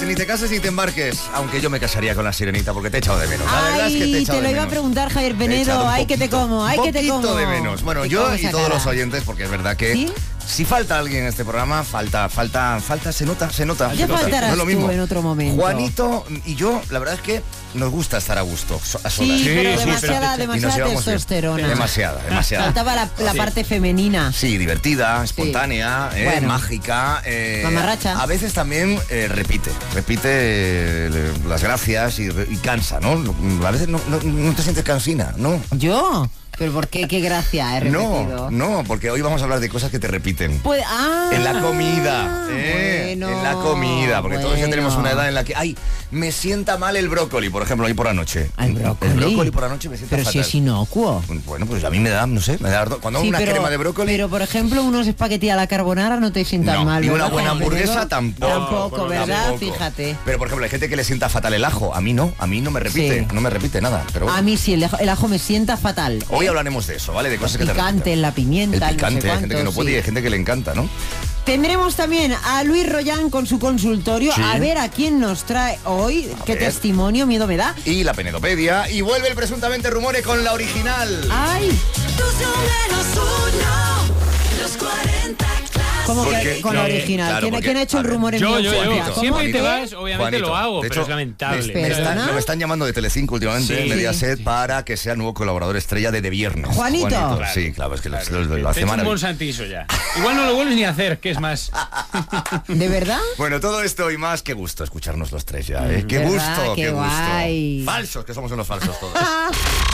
ni te cases ni te embarques. Aunque yo me casaría con la sirenita porque te he echado de menos. La verdad es que te he echado te lo de iba a menos. preguntar, Javier Penedo. Ay, que te como, ay, que te como. Un poquito de menos. Bueno, Te yo como y esa todos cara. los oyentes, porque es verdad que ¿Sí? si falta alguien en este programa, falta, se nota. Ya se nota. faltarás No es lo mismo. tú en otro momento. Juanito y yo, la verdad es que nos gusta estar a gusto, a solas. Sí, pero sí, demasiada Y nos llevamos bien. testosterona. Demasiada. Faltaba la parte femenina. Sí, divertida, espontánea, Bueno. mágica. Mamarracha. A veces también repite las gracias y cansa, ¿no? A veces no te sientes cansina, ¿no? ¿Yo? ¿Pero por qué? ¿Qué gracia he repetido? No, porque hoy vamos a hablar de cosas que te repiten. Pues, En la comida, bueno, en la comida, porque todos ya bueno. tenemos una edad en la que, me sienta mal el brócoli, por ejemplo, hoy por la noche. ¿El brócoli? El brócoli por la noche me sienta Pero fatal. si es inocuo. Bueno, pues a mí me da, no sé, cuando hago Sí, una crema de brócoli. Pero, por ejemplo, unos espagueti a la carbonara no te sientan No, mal, y una ¿verdad, buena Javier hamburguesa Penedo? tampoco. Tampoco, ¿verdad? Tampoco. Fíjate. Pero, por ejemplo, hay gente que le sienta fatal el ajo. A mí no me repite, Sí. no me repite nada. Pero bueno. A mí sí, el ajo me sienta fatal. Hoy hablaremos de eso, ¿vale? De cosas que te Picante, repiten. la pimienta, El picante, no sé hay gente que no cuánto, puede y sí. hay gente que le encanta, ¿no? Tendremos también a Luis Rollán con su consultorio. Sí. A ver a quién nos trae hoy. Qué ver. testimonio, miedo me da. Y la Penedopedia. Y vuelve el presuntamente Rumores con la original. ¡Ay! Tus números uno, los 40 ¿Cómo que Porque- con la no, original? claro, porque, ¿Quién ha hecho a el ver, rumor en Yo. mi ausencia? ¿Cómo? Siempre que te ¿Qué? vas, obviamente lo hago, de pero hecho, es lamentable. ¿Perdona? me están llamando de Telecinco últimamente, Sí. de Mediaset, para que sea nuevo colaborador estrella de Viernes. ¿Juanito? Claro, Sí, claro, es que lo Te hace he hecho un maravilla. monsantizo ya. Igual no lo vuelves ni a hacer, que es más. ¿De verdad? Bueno, todo esto y más, qué gusto escucharnos los tres ya, ¿eh? Qué ¿Verdad? gusto, Qué qué gusto. guay. Falsos, que somos unos falsos todos.